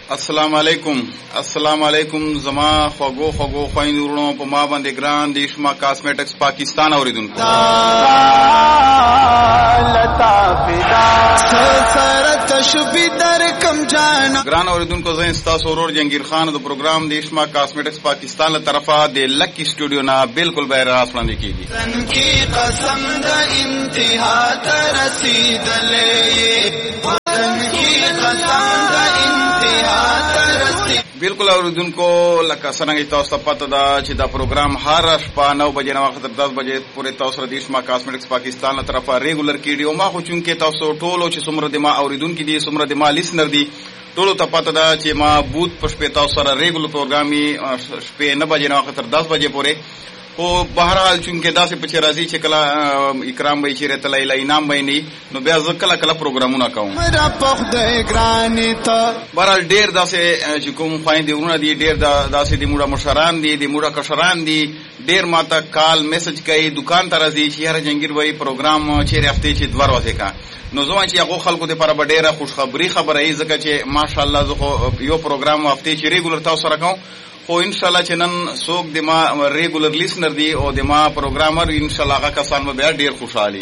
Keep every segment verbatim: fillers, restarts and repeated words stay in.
السلام علیکم السلام علیکم زما خوږو خوږو خویندو ورونو په ما باندې ګران د اشما کاسمیټکس پاکستان اوریدونکو ګران اوریدونکو زه ستاسو ورور جنگیر خان د پروګرام د اشما کاسمیټکس پاکستان له طرفه د لکی سټوډیو نه بالکل بهر راس وړاندې کیږي قسم د انتها ته رسیدلې بالکل اوریدونکو لکه څنګه تاسو ته پته ده چې دا پروګرام هر شپه نو بجې نه وخت تر دس بجې پورې تاسو د اشما کاسمیټکس پاکستان له طرفه ریګولر کیډیو ما خو چونکې تاسو ټولو چې څومره د ما اوریدونکو دي څومره د ما لیسنر دي ټولو ته پته ده چې ما بوت په شپې تاسو سره ریګولر پروګرامي شپې نه بجې نه وخت تر دس بجې پورې خو بهرحال چونکې داسې پچې راځي چې کله اکرام به چیرې تللی له انعام به نه نو بیا زه کله کله پروګرامونه کوم بهرحال ډېر داسې چې کوم خویندې وروڼه دي ډېر داسې د موږه مشران دي د موږه کشران دي ډېر ماته کال میسج کوي دکان ته راځي چې یاره جنګیر وایي پروګرام چیرې هفتې چې دوه ورځې کا نو زه وایم چې هغو خلکو دپاره به ډېره خوشخبري خبره وي ځکه چې ماشاءالله زه خو یو پروګرام هفتې چې ریګولر تاسو سره کوم خو انشاءالله چې نن څوک د ما ریګولر لیسنر دي او د ما پروګرامر انشاءالله هغه کسان به بیا ډېر خوشحالي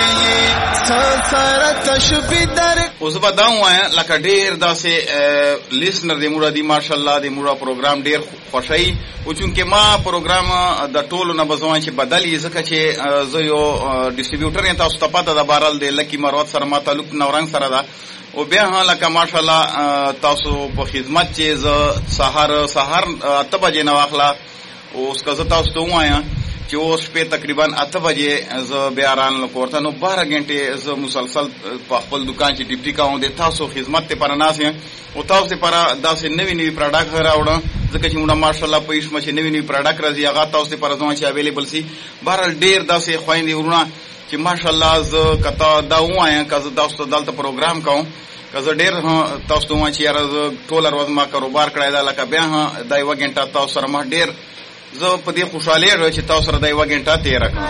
اوس به دا ووایم لکه ډېر داسې لیسنر د موږه دي ماشاءالله د موږه پروګرام ډېر خوښوي او چونکې ما پروګرام د ټولو نه به زه وایم چې بدل وي ځکه چې زه یو ډسټریبیوټر یم تاسو ته پته ده بهرحال د لکي مروت سره ما تعلق نورنګ سره ده او بیا هم لکه ماشاءالله تاسو په خدمت چې زه سهار سهار اته بجې نه واخله اوس که زه تاسو ته ووایم چې اوس شپې تقریبا اته بجې زه بیا رانلم کور ته نو باره ګنټې زه مسلسل په خپل دکان چې ډیوټي کوم د تاسو خدمت دپاره ناست یم او تاسو دپاره داسې نوي نوي پروډکټ راوړم ځکه چې موږ ماشاءالله په اشما چې نوي نوي پروډکټ راځي هغه تاسو دپاره زما چې اویلیبل سي بهرحال ډېر داسې خویندې وروڼه چې ماشاءالله زه که تا دا ووایم که زه تاسو ته دلته پروګرام کوم که زه ډېر تاسو ته ووایم چې یاره زه ټوله ورځ ما کاروبار کړی ده لکه بیا هم دا یوه ګنټه تاسو سره ما ډېر زه په دې خوشحالېږم چې تاسو سره دا یوه ګنټه تېره کړم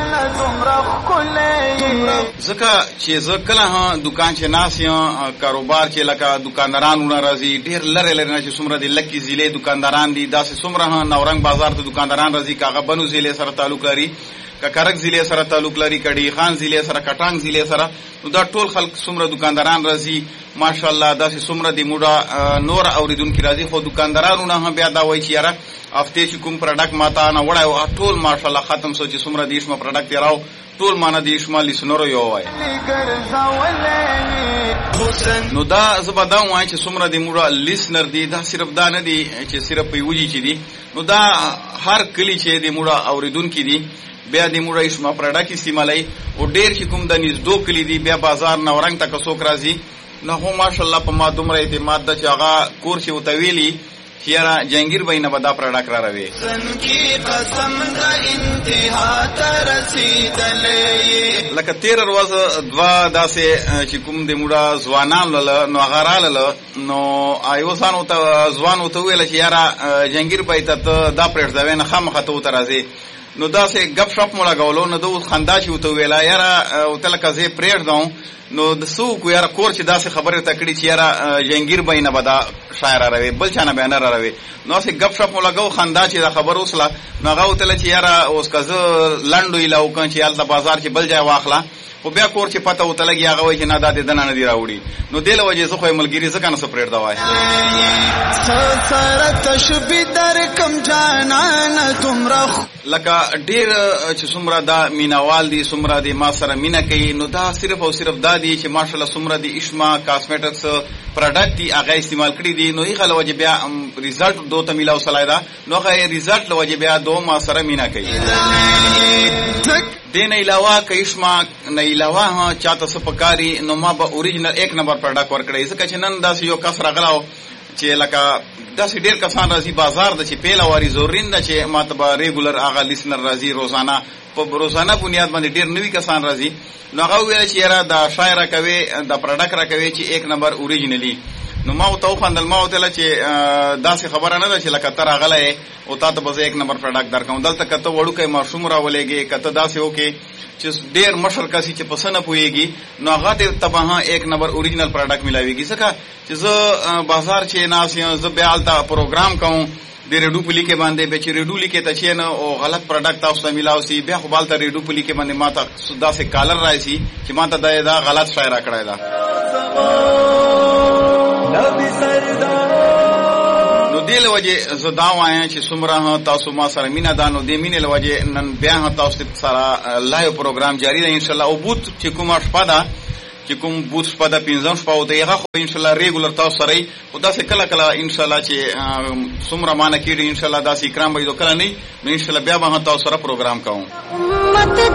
ځکه چې زه کله هم دکان چې ناست یم کاروبار چې لکه دکانداران ونه راځي ډېر لرې لرې نه چې څومره د لکي ضلعې دکانداران دي داسې څومره هم نورنګ بازار ته دکانداران راځي که هغه بنو ضلعې سره تعلق لري که کرک ضلع سره تعلق لري که ډی خان ضلع سره کټانګ ضلع سره نو دا ټول خلک څومره دکانداران راځي ماشاءالله داسې څومره د موږه نور اوریدونکي راځي خو دکاندارانو نه هم بیا دا وایي چې یاره هفتې چې کوم پروډکټ ما ته نه وړی و ټول ماشاءالله ختم سو چې څومره د اشما پروډکټ یې راو ټول مانه د اشما لیسنرو یو وایي نو دا زه به دا ووایم چې څومره د موږه لیسنر دي دا صرف دا نه دي چې صرف په یوجي چې دي نو دا هر کلي چې د موږه اوریدونکي دي بیا د موږه اشما پروډکټ استعمالوي او ډېر چې کوم د نږدو کلي دي بیا بازار نورنګ ته که څوک راځي نو هو ماشاءالله په ما دومره اعتماد ده چې هغه کور چې ورته ویلي چې یاره جنګیر بهی نه به دا پروډکټ را روي لکه تېره ورځ دوه داسې چې کوم د موږه ځوانان لله نو هغه رالله نو یو ځان ورته ځوان ورته وویله چې یاره جنګیر بهی ته ته دا پرېږدوې نه خامخا ته ورته راځې نو داسې ګپ شپ مو لګولو نو ده اوس خندا چې ورته وویله یاره ورته لکه زه یې پرېږدم نو د څه وکړو یاره کور چې داسې خبرې ورته کړي چې یاره جنګیر بهی نه به دا شی راروي بل چا نه به یې نه راروي نو هسې ګپ شپ مو لګو خندا چې دا خبر وسله نو هغه وتله چې یاره اوس که زه لنډو ایله وکړم چې هلته بازار چې بل ځای واخله خو بیا کور چې پته ورته لګي هغه وایي چې نه دا د ده نه نه دي راوړي نو دې له وجې زه خو یې ملګري ځکه نه څه پرېږده وایي لکه ډېر چې څومره دا مینهوال دي څومره د ما سره مینه کوي نو دا صرف او صرف دا دي چې ماشاءالله څومره د اشما کاسمیټکس پروډکټ دي هغه استعمال کړي دي نو هغه له وجې بیا ریزلټ دو ته میلاو سلی ده نو هغه ریزلټ له وجې بیا دو ما سره مینه کوي دې نه علاوه که اشما نه علاوه ها چاته څه پکاري نو ما به اوریجنل ایک نمبر پروډکټ ورکړی ځکه چې نن داسې یو کس راغلی چې لکه داسې ډېر کسان راځي بازار ده چې پیله واري ضروري نه چې ما ته به ریګولر هغه لیسنر راځي روزانه په روزانه بنیاد باندې ډېر نوي کسان راځي نو هغه وویله چې یاره دا شی راکوې دا پروډکټ راکوې چې ایک نمبر اوریجنلي نو ما ته وخندل ما ته چې داسې خبره نه ده چې لکه تر غلې او تا ته به یک نمبر پروډکټ درکوم دلته کته وړوکې ماشوم راولېږي کته داسې وکي چې ډېر مشر کسي چې پسنه پويږي نو هغه ته تبه یک نمبر اوریجنل پروډکټ ملاويږي ځکه چې زه بازار چې ناس یم زه بیا الته پروګرام کوم د ریډو په لیکه باندې به چې ریډو لیکه ته چې نه او غلط پروډکټ تاسو ته ملاو سي بیا خو بالته ریډو په لیکه باندې ماته داسې کالر راځي چې ماته دا غلط شای را کړای دا نو دې لوجه زه دا وایم چې څومره تاسو ما سره مینا دا نو دې مینې لوجه نن بیا تاسو سره لایو پروګرام جاری دی ان شاء الله او بوت چې کومه شپه ده چې کوم بوت شپه ده پنځم شپه او دغه خو ان شاء الله ریګولر تاسو سره او دا څه کله کله ان شاء الله چې څومره مان کېږي ان شاء الله دا سې کرام به کله نه نو ان شاء الله بیا به تاسو سره پروګرام کوم